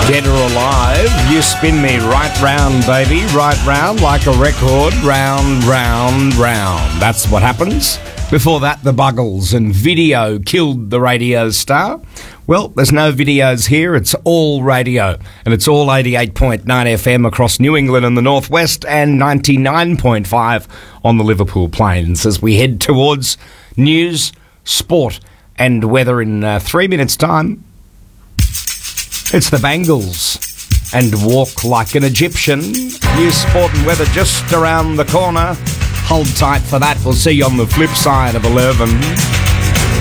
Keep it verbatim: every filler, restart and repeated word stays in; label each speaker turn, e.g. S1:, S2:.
S1: Dead or alive, you spin me right round, baby, right round like a record, round, round, round. That's what happens. Before that, the Buggles and Video killed the radio star. Well, there's no videos here, it's all radio, and it's all eighty-eight point nine F M across New England and the Northwest, and ninety-nine point five on the Liverpool Plains as we head towards news, sport and weather in uh, three minutes' time. It's the Bangles and Walk Like an Egyptian. News, sport and weather just around the corner. Hold tight for that. We'll see you on the flip side of eleven.